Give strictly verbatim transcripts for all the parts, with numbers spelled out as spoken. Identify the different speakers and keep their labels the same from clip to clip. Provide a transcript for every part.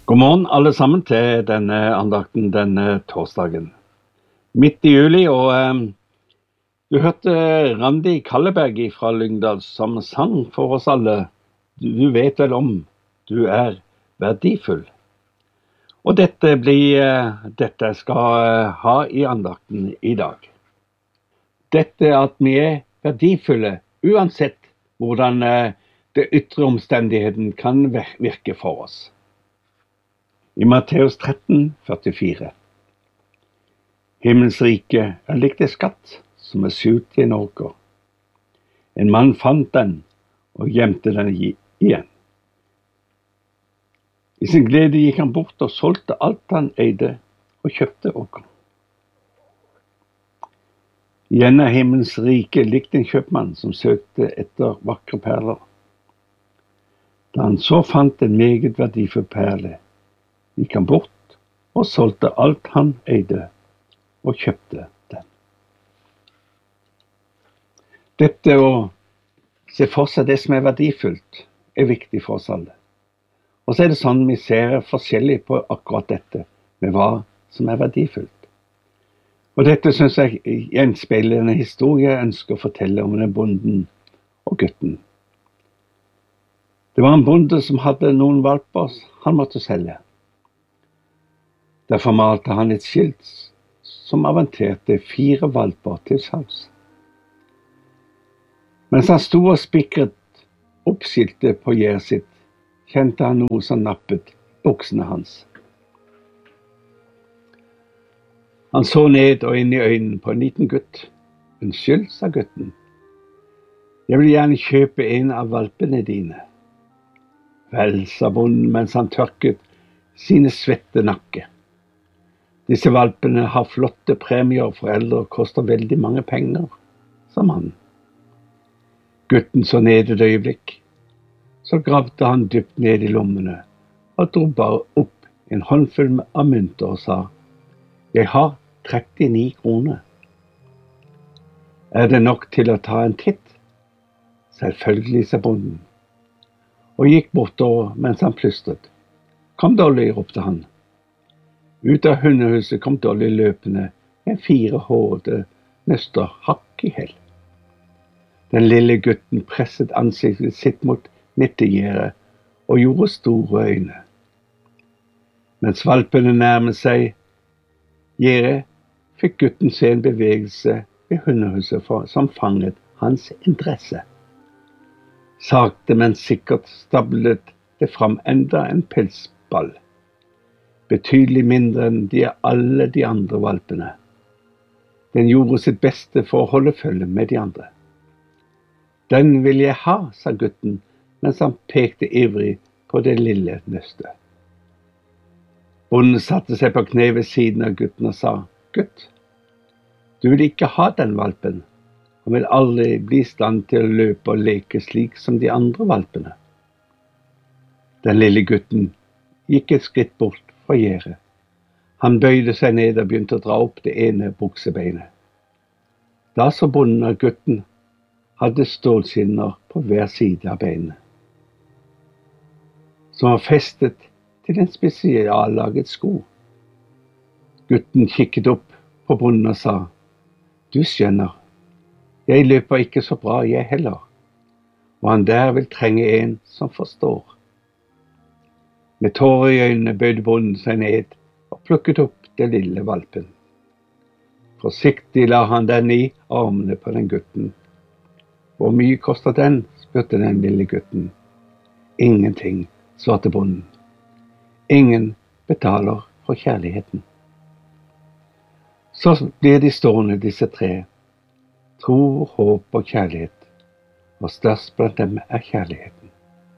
Speaker 1: God morgen alle sammen til denne andakten denne torsdagen. Midt i juli, og eh, du hørte Randi Kalleberg fra Lyngdal som sang for oss alle. Du vet vel om, du er verdifull. Og dette blir eh, dette jeg skal eh, ha i andakten i dag. Dette at vi er verdifulle, uansett hvordan eh, det ytre omstendigheten kan virke for oss. I Matteus tretten, førtifire. Himmels rike er likt en skatt som er skjult i en åker. En mann fant den og gjemte den igjen. I sin glede gikk han bort og solgte alt han eide og kjøpte åkeren. Igjen er himmels rike likt en kjøpmann som søkte etter vakre perler. Da han så fant en meget verdifull perle, gikk han bort og solgte alt han eide og kjøpte den. Dette å se for seg det som er verdifullt, er viktig for oss alle. Og så er det sånn vi ser forskjellig på akkurat dette, med hva som er verdifullt. Og dette synes jeg gjenspeiler en historie jeg ønsker å fortelle om den bonden og gutten. Det var en bonde som hadde noen valper han måtte selge. Derfor malte han et skilt som avanterte fire valper til salgs. Mens han sto og spikret opp skiltet på gjerdet sitt, kjente han noe som nappet buksene hans. Han så ned og inn i øynene på en liten gutt. «Unnskyld», sa gutten. «Jeg vil gjerne kjøpe en av valpene dine.» «Vel», sa bonden mens han tørket sine svette nakke. «Disse valpene har flotte premier og foreldre og koster veldig mange penger», sa mannen. Gutten så ned et øyeblikk. Så gravde han dypt ned i lommene og dro bare opp en håndfull av mynter og sa: «Jeg har trettini kroner. Er det nok til å ta en titt?» «Selvfølgelig», sa bonden, og gikk bortover mens han plystret. «Kom, Dolly», ropte han. Ut av hundehuset kom Dolly løpende med fire hårde nøster hakk i hæl. Den lille gutten presset ansiktet sitt mot nyttegjerdet og gjorde store øyne. Mens valpene nærmet seg gjerdet, fikk gutten se en bevegelse ved hundehuset som fanget hans interesse. Sakte, men sikkert stablet det fram enda en pelsball, betydelig mindre enn de alle de andre valpene. Den gjorde sitt beste for å holde følge med de andre. «Den vil jeg ha», sa gutten, mens han pekte ivrig på det lille nøstet. Bonden satte seg på kne ved siden av gutten og sa: «Gutt, du vil ikke ha den valpen. Han vil aldri bli i stand til å løpe og leke slik som de andre valpene.» Den lille gutten gikk et skritt bort fra gjerdet. Han bøyde seg ned og begynte å dra opp det ene buksebeinet. Da så bonden at gutten hadde stålskinner på hver side av beinet, som var festet til en spesiallaget sko. Gutten kikket opp på bonden og sa: «Du skjønner, jeg løper ikke så bra, jeg heller, og han der vil trenge en som forstår.» Med tårer i øynene bøyde bonden seg ned og plukket opp den lille valpen. Forsiktig la han den i armene på den gutten. «Hvor mye koster den?» spurte den lille gutten. «Ingenting», svarte bonden. «Ingen betaler for kjærligheten.» Så blir de stående, disse tre. Tro, håp og kjærlighet, og størst blant dem er kjærligheten.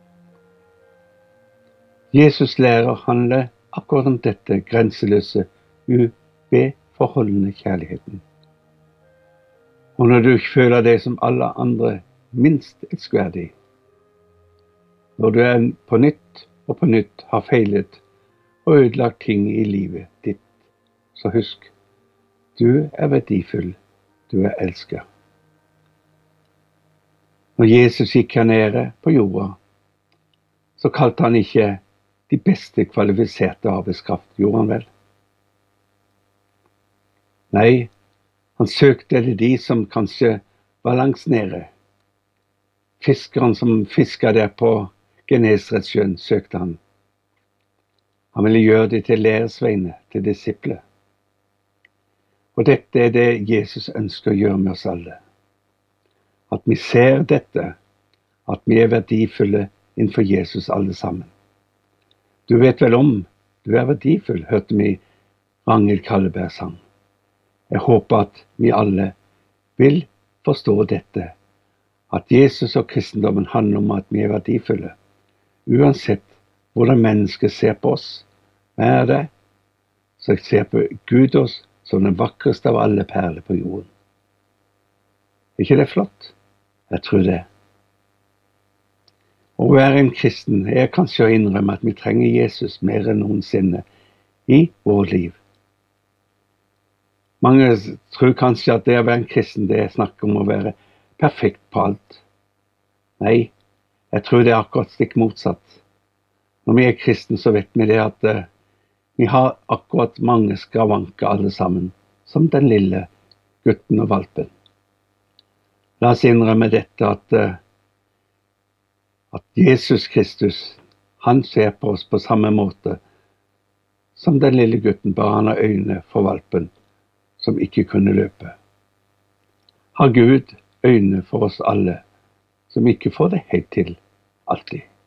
Speaker 1: Jesus lærer handle akkurat om dette grenseløse, ubeforholdende kjærligheten. Og når du føler deg som alle andre minst elskverdig, når du er på nytt og på nytt har feilet og ødelagt ting i livet ditt, så husk, du er verdifull, du er elsket. Når Jesus gikk her nede på jorda, så kalte han ikke de beste kvalifiserte arbeidskraft, gjorde han vel? Nei, han søkte etter de som kanskje var langs nede. Fiskeren som fisket der på Genesaretsjøen, søkte han. Han ville gjøre det til læresveine, til disipler. Og dette er det Jesus ønsker å gjøre med oss alle. At vi ser dette, at vi er verdifulle innenfor Jesus alle sammen. Du vet vel om du er verdifull, hørte vi Ragnhild Kalleberg sang. Jeg håper at vi alle vil forstå dette, at Jesus og kristendommen handler om at vi er verdifulle, uansett hvordan mennesker ser på oss. Hva er det? Så jeg ser på Gud oss som den vakreste av alle perler på jorden. Er ikke det flott? Jeg tror det. Å være en kristen er kanskje å innrømme at vi trenger Jesus mer enn noensinne i vårt liv. Mange tror kanskje at det å være en kristen, det er snakk om å være perfekt på alt. Nei, jeg tror det er akkurat stikk motsatt. Når vi er kristen, så vet vi det at uh, vi har akkurat mange skavanker alle sammen, som den lille gutten og valpen. La oss innrømme dette at, uh, at Jesus Kristus, han ser på oss på samme måte som den lille gutten, bare han har øyne for valpen som ikke kunne løpe. Har Gud øyne for oss alle, som ikke får det helt til alltid.